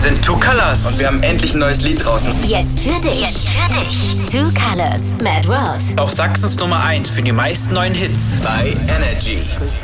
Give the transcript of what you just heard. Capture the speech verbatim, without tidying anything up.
sind Two Colors und wir haben endlich ein neues Lied draußen. Jetzt für dich. Jetzt für dich. Two Colors, Mad World. Auf Sachsens Nummer eins für die meisten neuen Hits bei Energy.